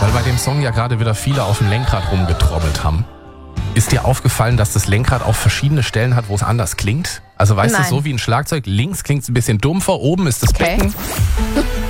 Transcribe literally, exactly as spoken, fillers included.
weil bei dem Song ja gerade wieder viele auf dem Lenkrad rumgetrommelt haben. Ist dir aufgefallen, dass das Lenkrad auch verschiedene Stellen hat, wo es anders klingt? Also weißt Nein. du, so wie ein Schlagzeug, links klingt es ein bisschen dumpfer, oben ist das Okay. Becken.